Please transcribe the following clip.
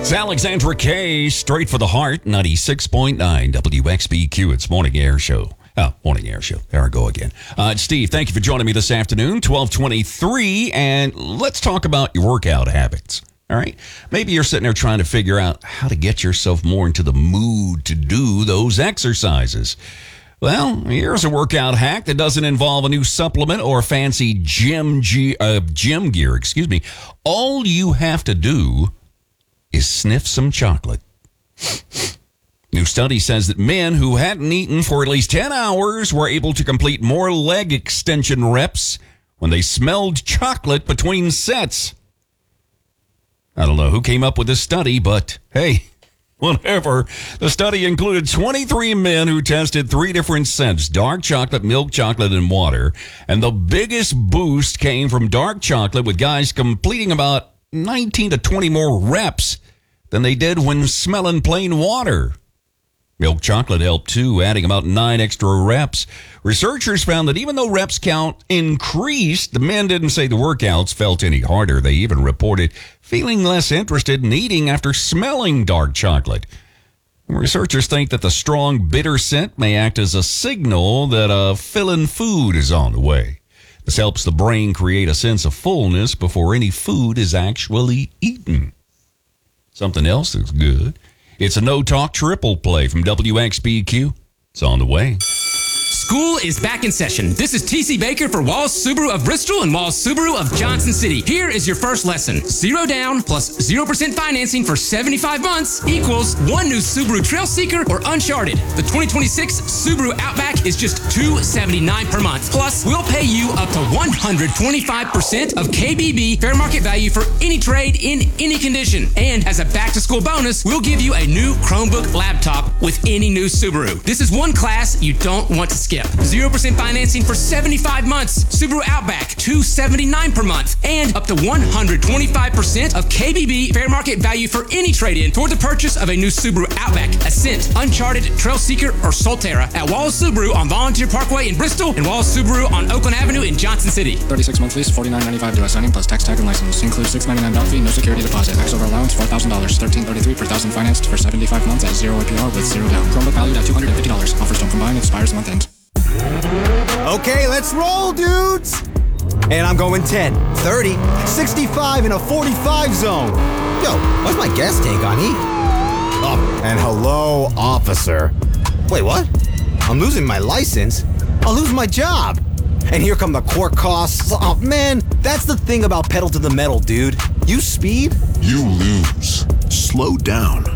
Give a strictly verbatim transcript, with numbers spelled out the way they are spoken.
It's Alexandra K, straight for the heart, ninety-six point nine W X B Q. It's Morning Air Show. Oh, Morning Air Show. There I go again. Uh, Steve, thank you for joining me this afternoon, twelve twenty-three, and let's talk about your workout habits. All right? Maybe you're sitting there trying to figure out how to get yourself more into the mood to do those exercises. Well, here's a workout hack that doesn't involve a new supplement or fancy gym, G, uh, gym gear. Excuse me. All you have to do is sniff some chocolate. New study says that men who hadn't eaten for at least ten hours were able to complete more leg extension reps when they smelled chocolate between sets. I don't know who came up with this study, but hey, whatever. The study included twenty-three men who tested three different scents: dark chocolate, milk chocolate, and water. And the biggest boost came from dark chocolate, with guys completing about nineteen to twenty more reps than they did when smelling plain water. Milk chocolate helped too, adding about nine extra reps. Researchers found that even though reps count increased, the men didn't say the workouts felt any harder. They even reported feeling less interested in eating after smelling dark chocolate. Researchers think that the strong, bitter scent may act as a signal that a filling food is on the way. This helps the brain create a sense of fullness before any food is actually eaten. Something else that's good. It's a no-talk triple play from W X B Q. It's on the way. School is back in session. This is T C Baker for Walls Subaru of Bristol and Walls Subaru of Johnson City. Here is your first lesson. Zero down plus zero percent financing for seventy-five months equals one new Subaru Trailseeker or Uncharted. The twenty twenty-six Subaru Outback is just two hundred seventy-nine dollars per month. Plus, we'll pay you up to one hundred twenty-five percent of K B B fair market value for any trade in any condition. And as a back-to-school bonus, we'll give you a new Chromebook laptop with any new Subaru. This is one class you don't want to skip. zero percent financing for seventy-five months. Subaru Outback, two hundred seventy-nine dollars per month. And up to one hundred twenty-five percent of K B B fair market value for any trade-in toward the purchase of a new Subaru Outback, Ascent, Uncharted, Trailseeker, or Solterra at Wallace Subaru on Volunteer Parkway in Bristol and Wallace Subaru on Oakland Avenue in Johnson City. thirty-six month lease, forty-nine ninety-five due at signing plus tax tag and license. Includes six ninety-nine doc fee, no security deposit. Max over allowance four thousand dollars. thirteen thirty-three per thousand financed for seventy-five months at zero A P R with zero down. Chromebook valued at two hundred fifty dollars. Offers don't combine, expires month end. Okay, let's roll, dudes! And I'm going ten, thirty, sixty-five in a forty-five zone. Yo, what's my gas tank on E? Oh, and hello, officer. Wait, what? I'm losing my license? I'll lose my job. And here come the court costs. Oh, man, that's the thing about pedal to the metal, dude. You speed, you lose. Slow down.